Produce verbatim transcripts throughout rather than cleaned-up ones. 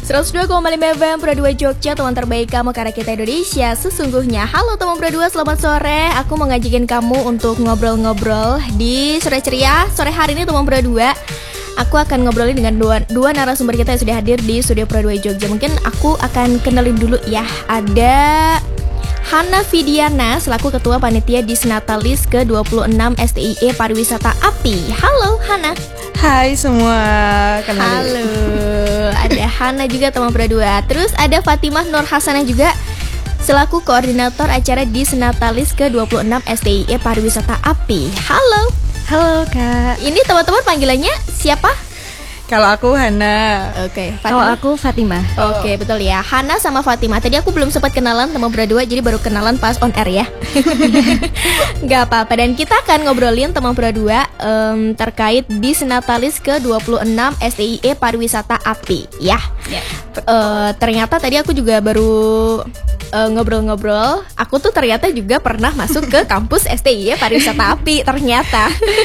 seratus dua koma lima F M Pro dua Jogja, teman terbaik kamu karena kita Indonesia sesungguhnya. Halo teman Pro dua, selamat sore. Aku mau ngajakin kamu untuk ngobrol-ngobrol di Sore Ceria. Sore hari ini teman Pro dua, aku akan ngobrolin dengan dua, dua narasumber kita yang sudah hadir di studio Pro dua Jogja. Mungkin aku akan kenalin dulu ya. Ada Hana Vidiana selaku Ketua Panitia Disnatalis ke dua puluh enam S T I E Pariwisata A P I. Halo Hana. Hai semua. Kenalin. Halo. Ada Hana juga teman Pro dua. Terus ada Fatimah Nur Hasanah juga selaku Koordinator Acara Disnatalis ke dua puluh enam S T I E Pariwisata A P I. Halo. Halo Kak. Ini teman-teman panggilannya siapa? Kalau aku Hana. Oke, okay, kalau aku Fatimah. Oke, okay, betul ya. Hana sama Fatimah. Tadi aku belum sempat kenalan teman berdua, jadi baru kenalan pas on air ya. Gak apa-apa. Dan kita akan ngobrolin teman berdua um, terkait Disnatalis ke dua puluh enam S T I E Pariwisata A P I ya. Yeah. Uh, ternyata tadi aku juga baru uh, ngobrol-ngobrol. Aku tuh ternyata juga pernah masuk ke kampus S T I E Pariwisata A P I ternyata.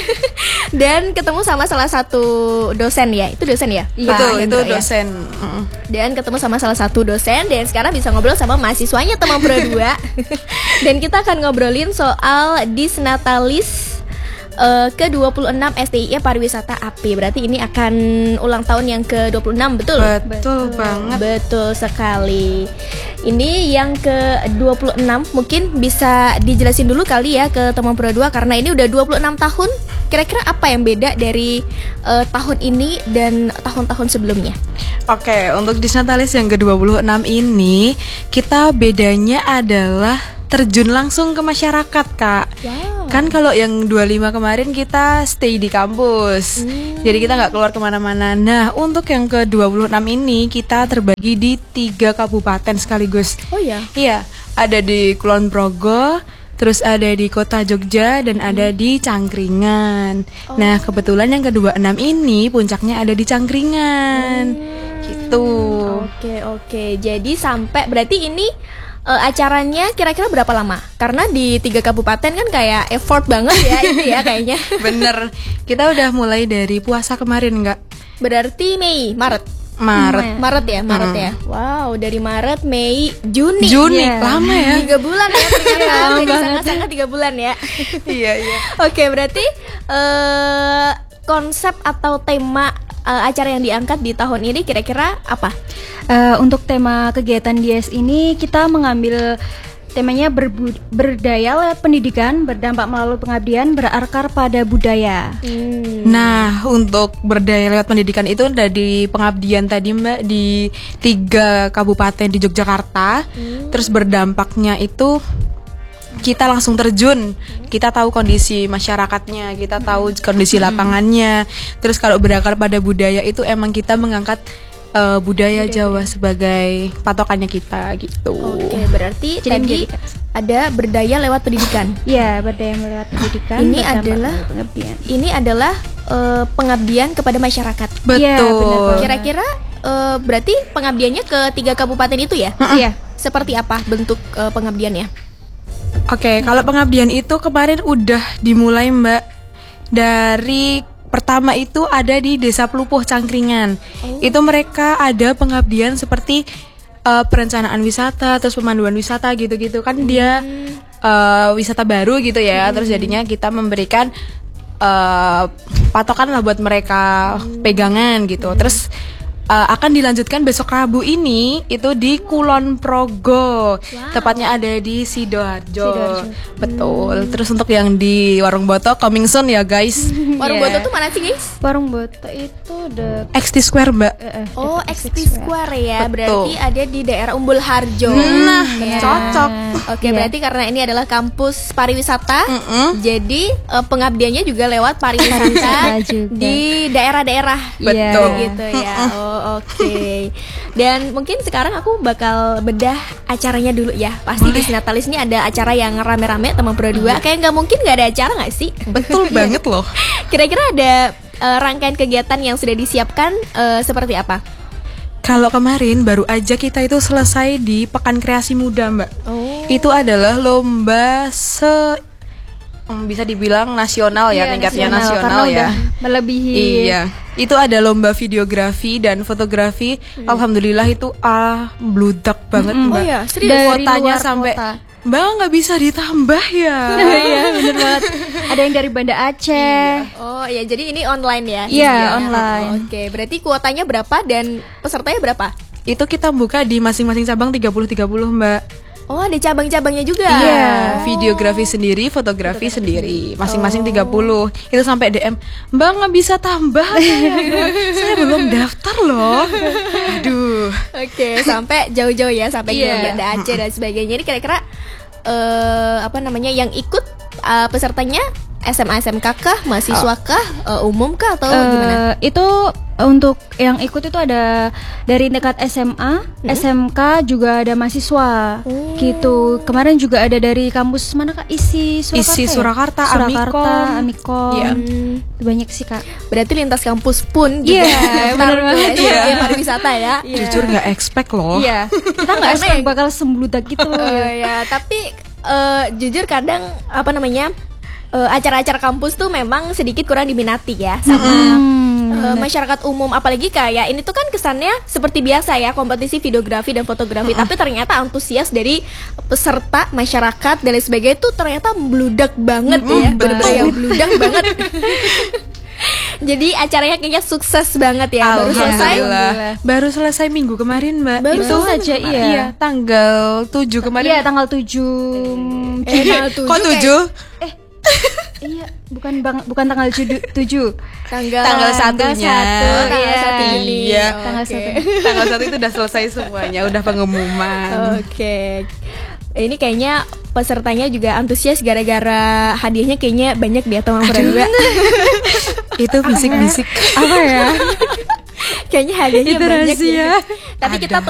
Dan ketemu sama salah satu dosen ya. Itu dosen ya? Betul, itu ya? dosen. Dan ketemu sama salah satu dosen. Dan sekarang bisa ngobrol sama mahasiswanya teman Pro dua. Dan kita akan ngobrolin soal Disnatalis uh, ke dua puluh enam S T I E Pariwisata A P I. Berarti ini akan ulang tahun yang ke dua puluh enam, betul? Betul, betul banget. Betul sekali. Ini yang ke dua puluh enam. Mungkin bisa dijelasin dulu kali ya ke teman Pro dua, karena ini udah dua puluh enam tahun. Kira-kira apa yang beda dari uh, tahun ini dan tahun-tahun sebelumnya? Oke, untuk Disnatalis yang ke dua puluh enam ini, kita bedanya adalah terjun langsung ke masyarakat, Kak. Wow. Kan kalau yang dua puluh lima kemarin kita stay di kampus, hmm. jadi kita nggak keluar kemana-mana. Nah, untuk yang ke dua puluh enam ini kita terbagi di tiga kabupaten sekaligus. Oh ya? Iya, ada di Kulon Progo, terus ada di kota Jogja, dan hmm. ada di Cangkringan. Oh. Nah, kebetulan yang ke dua puluh enam ini puncaknya ada di Cangkringan. Hmm. Gitu. Oke, oke. Jadi sampai berarti ini uh, acaranya kira-kira berapa lama? Karena di tiga kabupaten kan kayak effort banget ya itu ya kayaknya. Bener. Kita udah mulai dari puasa kemarin, enggak? Berarti Mei, Maret. Maret. Maret ya, Maret hmm. ya. Wow, dari Maret, Mei, Juni. Juni, yeah. Lama ya. Tiga bulan ya ternyata. Jadi sangat-sangat tiga bulan ya. Iya, iya. Oke, berarti uh, konsep atau tema uh, acara yang diangkat di tahun ini kira-kira apa? Uh, untuk tema kegiatan D S ini kita mengambil temanya berbu- berdaya lewat pendidikan, berdampak melalui pengabdian, berakar pada budaya. Hmm. Nah, untuk berdaya lewat pendidikan itu dari pengabdian tadi Mbak di tiga kabupaten di Yogyakarta. Hmm. Terus berdampaknya itu kita langsung terjun, kita tahu kondisi masyarakatnya, kita tahu kondisi lapangannya. Terus kalau berakar pada budaya itu emang kita mengangkat Uh, budaya budaya Jawa sebagai patokannya kita gitu. Oke, berarti jadi tadi ada berdaya lewat pendidikan. Iya, berdaya lewat pendidikan. Ini adalah pengabdian. Ini adalah uh, pengabdian kepada masyarakat. Betul. Ya, benar. Kira-kira uh, berarti pengabdiannya ke tiga kabupaten itu ya? Iya. Seperti apa bentuk uh, pengabdiannya? Oke, kalau pengabdian itu kemarin udah dimulai Mbak dari pertama itu ada di Desa Pelupuh Cangkringan. Oh. Itu mereka ada pengabdian seperti uh, perencanaan wisata, terus pemanduan wisata gitu-gitu kan. Hmm. Dia uh, wisata baru gitu ya. Hmm. Terus jadinya kita memberikan uh, patokan lah buat mereka hmm. pegangan gitu. Hmm. Terus uh, akan dilanjutkan besok Rabu ini itu di Kulon Progo. Wow. Tepatnya ada di Sidoarjo. Sidoarjo. Betul. Hmm. Terus untuk yang di Warung Boto coming soon ya guys. Warung yeah. Boto tuh mana sih guys? Warung Boto itu the X T Square Mbak. Oh, X T Square ya. Betul. Berarti ada di daerah Umbul Harjo. Nah, ya. Cocok. Oke, yeah. Berarti karena ini adalah kampus pariwisata, mm-hmm. jadi uh, pengabdiannya juga lewat pariwisata di daerah-daerah. Betul. Gitu ya. Oh, oke. Okay. Dan mungkin sekarang aku bakal bedah acaranya dulu ya. Pasti di Disnatalis ini ada acara yang rame-rame teman Pro dua. Kayak nggak mungkin nggak ada acara nggak sih? Betul banget loh. Kira-kira ada uh, rangkaian kegiatan yang sudah disiapkan uh, seperti apa? Kalau kemarin baru aja kita itu selesai di Pekan Kreasi Muda Mbak. Oh. Itu adalah lomba se mm, bisa dibilang nasional ya, Iya, tingkatnya nasional, nasional, karena ya. udah melebihi. Iya, itu ada lomba videografi dan fotografi. Alhamdulillah itu ah bludak banget Mm-mm. Mbak. Oh ya, serius? Dari Kuotanya luar sampai kota. Mbak nggak bisa ditambah ya. Iya, bener banget. Ada yang dari Banda Aceh. Oh ya, jadi ini online ya? Iya, online. Oke, berarti kuotanya berapa dan pesertanya berapa? Itu kita buka di masing-masing cabang tiga puluh tiga puluh Mbak. Oh, ada cabang-cabangnya juga? Iya, videografi sendiri, fotografi sendiri, masing-masing tiga puluh. Itu sampai D M, Mbak nggak bisa tambah, saya, saya belum daftar loh. Aduh. Oke, sampai jauh-jauh ya, sampai ke Iya. Banda Aceh dan sebagainya. Ini kira-kira eh apa namanya yang ikut eh, pesertanya S M A S M K kah, mahasiswa kah, eh, umum kah atau Eh, gimana? Itu untuk yang ikut itu ada dari tingkat S M A, S M K juga ada mahasiswa. Oh. Gitu. Kemarin juga ada dari kampus mana Kak? Isi Surakarta. Isi ya? Surakarta, Surakarta, Amikom. Amikom. Iya. Hmm, Banyak sih Kak. berarti lintas kampus pun juga Iya, daftar bener ke banget. S M P pariwisata ya. Jujur nggak expect loh. Iya. Kita nggak Karena expect yang- bakal sembludak gitu. Eh, ya, tapi eh, jujur kadang apa namanya eh, acara-acara kampus tuh memang sedikit kurang diminati ya sama Hmm, eh, masyarakat umum, apalagi kayak ini tuh kan kesannya seperti biasa ya, kompetisi videografi dan fotografi, tapi ternyata antusias dari peserta masyarakat dan lain sebagainya itu ternyata membludak banget ya, Mm, bener-bener betul. yang bludak banget. Jadi acaranya kayaknya sukses banget ya, baru selesai. Alhamdulillah. Baru selesai minggu kemarin Mbak. Baru Itu saja, iya. Iya, tanggal tujuh kemarin. Iya, tanggal tujuh. Eh, tanggal tujuh Kok kayak- tujuh? Iya, bukan bang, bukan tanggal tujuh. tujuh. Tanggal Tanggal satunya. satu, Oh, tanggal iya. satu Juni. Iya. Tanggal Oke. satu. Tanggal satu itu udah selesai semuanya, udah pengumuman. Oke. Ini kayaknya pesertanya juga antusias gara-gara hadiahnya kayaknya banyak dia teman berdua. Itu bisik-bisik. Apa ya? Kayaknya hadiahnya Itu banyak rahasia. ya. Tapi kita Ada.